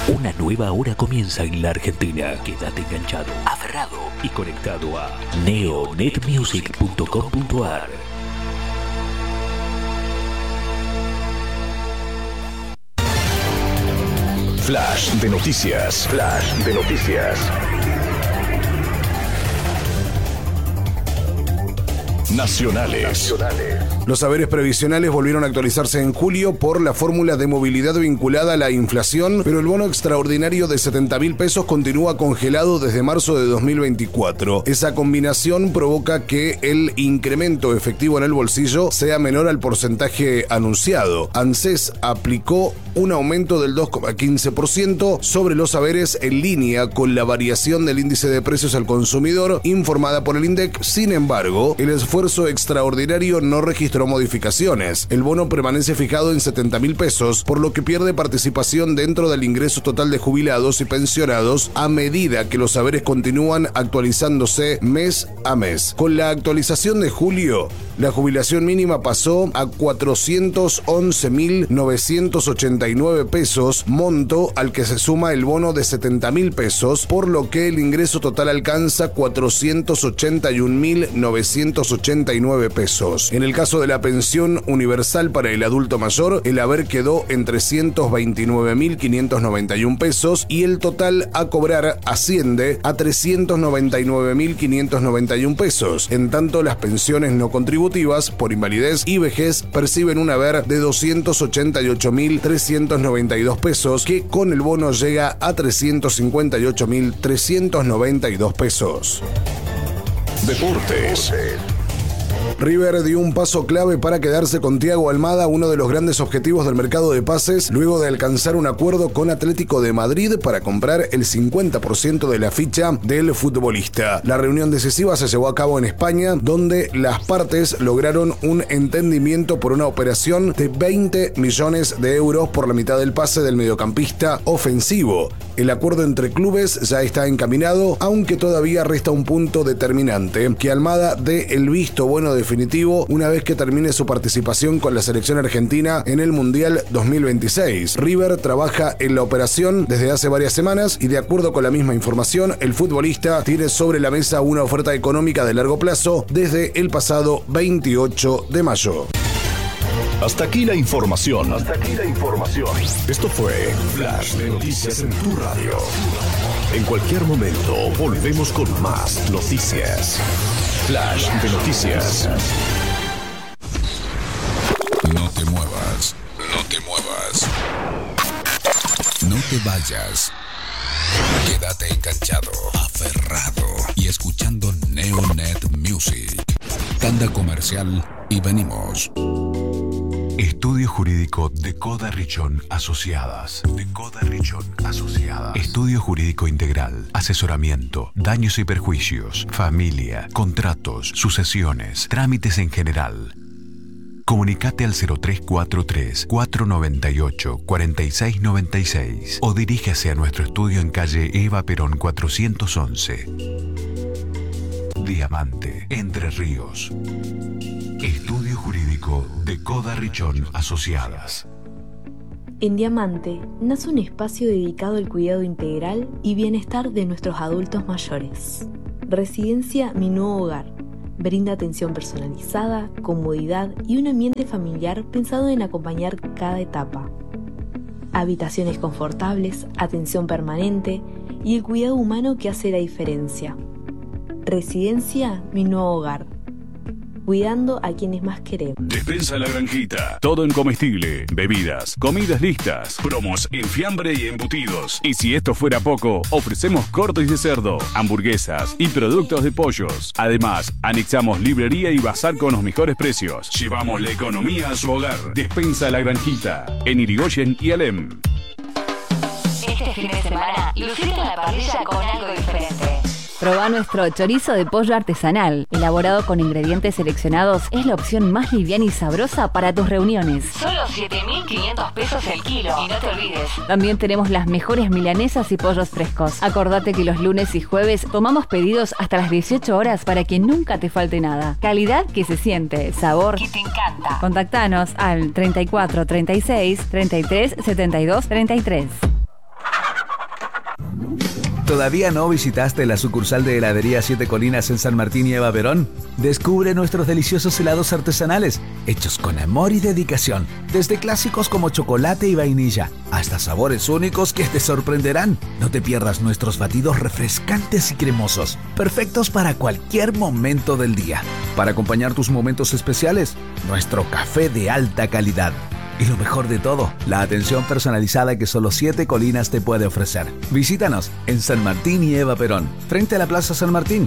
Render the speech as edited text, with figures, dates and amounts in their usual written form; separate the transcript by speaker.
Speaker 1: Una nueva hora comienza en la Argentina. Quédate enganchado, aferrado y conectado a neonetmusic.com.ar.
Speaker 2: Flash de noticias. Flash de noticias. Nacionales.
Speaker 3: Los saberes previsionales volvieron a actualizarse en julio por la fórmula de movilidad vinculada a la inflación, pero el bono extraordinario de 70.000 pesos continúa congelado desde marzo de 2024. Esa combinación provoca que el incremento efectivo en el bolsillo sea menor al porcentaje anunciado. ANSES aplicó un aumento del 2,15% sobre los saberes en línea con la variación del índice de precios al consumidor informada por el INDEC. Sin embargo, el esfuerzo extraordinario no registró modificaciones. El bono permanece fijado en 70.000 pesos, por lo que pierde participación dentro del ingreso total de jubilados y pensionados a medida que los saberes continúan actualizándose mes a mes. Con la actualización de julio, la jubilación mínima pasó a 411.989 pesos, monto al que se suma el bono de 70.000 pesos, por lo que el ingreso total alcanza 481.989 pesos. En el caso de la pensión universal para el adulto mayor, el haber quedó en 329.591 pesos y el total a cobrar asciende a 399.591 pesos. En tanto, las pensiones no contributivas por invalidez y vejez perciben un haber de 288.392 pesos, que con el bono llega a 358.392 pesos.
Speaker 2: Deportes.
Speaker 3: River dio un paso clave para quedarse con Thiago Almada, uno de los grandes objetivos del mercado de pases, luego de alcanzar un acuerdo con Atlético de Madrid para comprar el 50% de la ficha del futbolista. La reunión decisiva se llevó a cabo en España, donde las partes lograron un entendimiento por una operación de 20 millones de euros por la mitad del pase del mediocampista ofensivo. El acuerdo entre clubes ya está encaminado, aunque todavía resta un punto determinante: que Almada dé el visto bueno definitivo una vez que termine su participación con la selección argentina en el Mundial 2026. River trabaja en la operación desde hace varias semanas y, de acuerdo con la misma información, el futbolista tiene sobre la mesa una oferta económica de largo plazo desde el pasado 28 de mayo.
Speaker 2: Hasta aquí la información. Esto fue Flash de Noticias en tu radio. En cualquier momento volvemos con más noticias. Flash de Noticias.
Speaker 4: No te muevas. No te vayas. Quédate enganchado, aferrado y escuchando Neonet Music. Tanda comercial y venimos. Estudio Jurídico de Coda Richón Asociadas. Estudio Jurídico Integral. Asesoramiento, daños y perjuicios, familia, contratos, sucesiones, trámites en general. Comunicate al 0343-498-4696 o dirígase a nuestro estudio en calle Eva Perón 411. Diamante, Entre Ríos. Estudio Jurídico de Coda Richón Asociadas.
Speaker 5: En Diamante nace un espacio dedicado al cuidado integral y bienestar de nuestros adultos mayores. Residencia Mi Nuevo Hogar. Brinda atención personalizada, comodidad y un ambiente familiar pensado en acompañar cada etapa. Habitaciones confortables, atención permanente y el cuidado humano que hace la diferencia. Residencia Mi Nuevo Hogar. Cuidando a quienes más queremos.
Speaker 6: Despensa La Granjita. Todo en comestible, bebidas, comidas listas, promos en fiambre y embutidos. Y si esto fuera poco, ofrecemos cortes de cerdo, hamburguesas y productos de pollos. Además, anexamos librería y bazar con los mejores precios. Llevamos la economía a su hogar. Despensa La Granjita. En Irigoyen y Alem.
Speaker 7: Este fin de semana, lucite en la parrilla con algo diferente.
Speaker 8: Probá nuestro chorizo de pollo artesanal, elaborado con ingredientes seleccionados. Es la opción más liviana y sabrosa para tus reuniones.
Speaker 7: Solo 7.500 pesos el kilo. Y no te olvides.
Speaker 8: También tenemos las mejores milanesas y pollos frescos. Acordate que los lunes y jueves tomamos pedidos hasta las 18 horas para que nunca te falte nada. Calidad que se siente, sabor
Speaker 7: que te encanta.
Speaker 8: Contactanos al 34 36 33 72 33.
Speaker 9: ¿Todavía no visitaste la sucursal de heladería Siete Colinas en San Martín y Eva Perón? Descubre nuestros deliciosos helados artesanales, hechos con amor y dedicación, desde clásicos como chocolate y vainilla, hasta sabores únicos que te sorprenderán. No te pierdas nuestros batidos refrescantes y cremosos, perfectos para cualquier momento del día. Para acompañar tus momentos especiales, nuestro café de alta calidad. Y lo mejor de todo, la atención personalizada que solo Siete Colinas te puede ofrecer. Visítanos en San Martín y Eva Perón, frente a la Plaza San Martín.